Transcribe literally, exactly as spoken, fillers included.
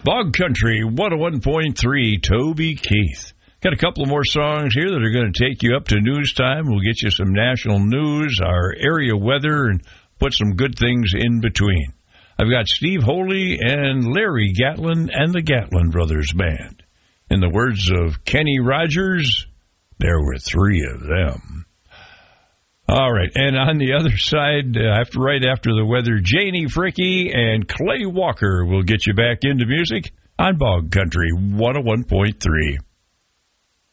Bog Country one oh one point three, Toby Keith. Got a couple of more songs here that are going to take you up to news time. We'll get you some national news, our area weather, and put some good things in between. I've got Steve Holy and Larry Gatlin and the Gatlin Brothers Band. In the words of Kenny Rogers, there were three of them. All right, and on the other side, uh, after right after the weather, Janie Fricky and Clay Walker will get you back into music on Bog Country one oh one point three.